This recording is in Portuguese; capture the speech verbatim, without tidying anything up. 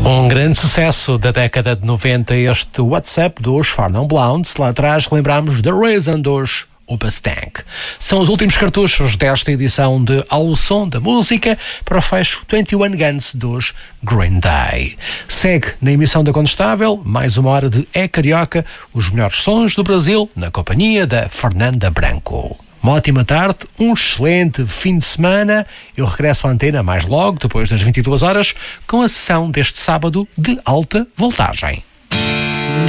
Um grande sucesso da década de noventa, este WhatsApp dos Four Non Blondes. Lá atrás lembramos The Reason dos Upastank. São os últimos cartuchos desta edição de Ao Som da Música para o fecho vinte e um Guns dos Green Day. Segue na emissão da Condestável mais uma hora de É Carioca, os melhores sons do Brasil, na companhia da Fernanda Branco. Uma ótima tarde, um excelente fim de semana. Eu regresso à antena mais logo, depois das vinte e duas horas, com a sessão deste sábado de alta voltagem.